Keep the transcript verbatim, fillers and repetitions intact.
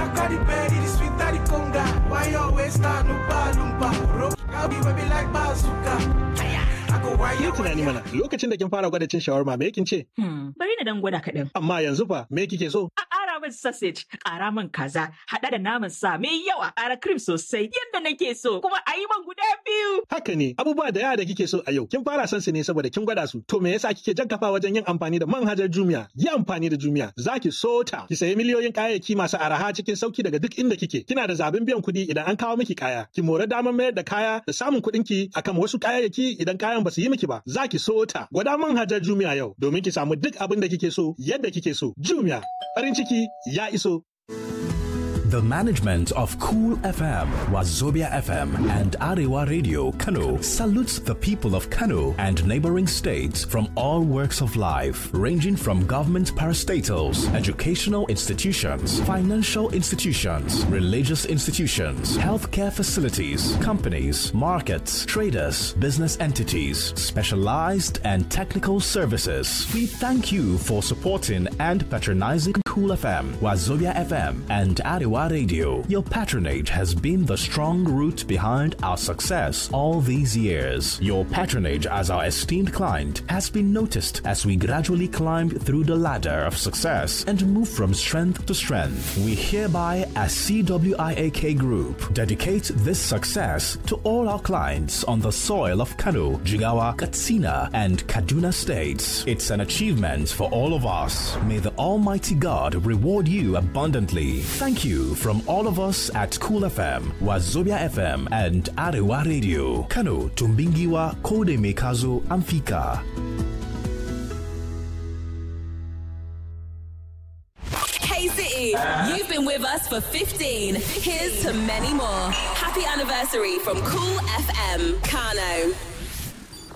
got the berry, the sweet daddy conga. Why you always start no balumpa? Rock, I'll be baby like bazooka. Yi tunani mana lokacin da kin fara gwada cin shawarma me kin ce? Hmm, bari na dan gwada kaɗan. Amma yanzu fa me kike so? A ƙara min sausage, ƙara min kaza, haɗa da naman sa mai yawa, ƙara cream sosai yadda nake so, kuma a yi man guda biyu. Haka ne, abubuwa da yawa da kike so a yau, kin fara son su ne saboda kin gwada su. To me yasa kike jan kafa wajen yin amfani da manhajar Jumia? Yi amfani da Jumia, za ki so ta. Ki sayi miliyoyin kayayyaki masu araha cikin sauki daga duk inda kike. Kina da zaɓin biyan kuɗi idan an kawo miki kaya. Ki more damar mayar da kaya da samun kuɗin ki akan wasu kayayyaki idan kayan ba su yi miki ba. Za ki so ta. Gwada manhajar Jumia yau domin ki samu duk abin da kike so yadda kike so. Jumia, farin ciki ya iso. The management of Cool F M, Wazobia F M, and Arewa Radio Kano salutes the people of Kano and neighboring states from all walks of life, ranging from government parastatals, educational institutions, financial institutions, religious institutions, healthcare facilities, companies, markets, traders, business entities, specialized and technical services. We thank you for supporting and patronizing Cool F M, Wazobia F M, and Arewa Radio. Your patronage has been the strong root behind our success all these years. Your patronage as our esteemed client has been noticed as we gradually climbed through the ladder of success and moved from strength to strength. We hereby, as C W I A K Group, dedicate this success to all our clients on the soil of Kano, Jigawa, Katsina, and Kaduna states. It's an achievement for all of us. May the Almighty God reward you abundantly. Thank you from all of us at Cool F M, Wazobia F M, and Arewa Radio. Kano, Tumbingiwa, Kode Mekazo, Amfika. Hey City, you've been with us for fifteen. Here's to many more. Happy anniversary from Cool F M, Kano.